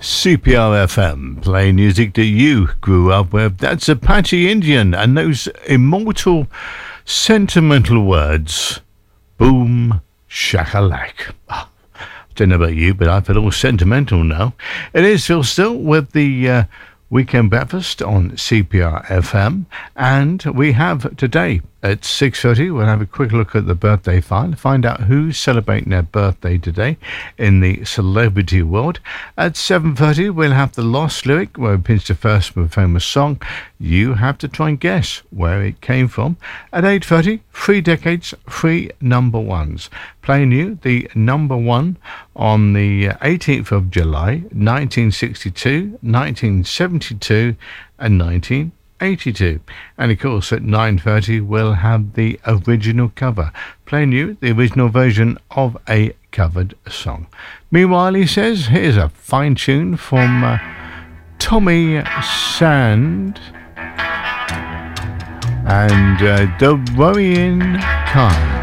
CPR-FM, playing music that you grew up with. That's Apache Indian and those immortal, sentimental words. Boom, shakalak. Oh, don't know about you, but I feel all sentimental now. It is Phil Still with the Weekend Breakfast on CPR-FM, and we have today at 6:30, we'll have a quick look at the birthday file, find out who's celebrating their birthday today in the celebrity world. At 7:30, we'll have the Lost Lyric, where we pinch the first from a famous song. You have to try and guess where it came from. At 8:30, 3 decades, 3 number ones. Playing you the number one on the 18th of July, 1962, 1972, and 1982. And of course at 9:30 we'll have the original cover, playing you the original version of a covered song. Meanwhile, he says, here's a fine tune from Tommy Sand and The Worrying Kind.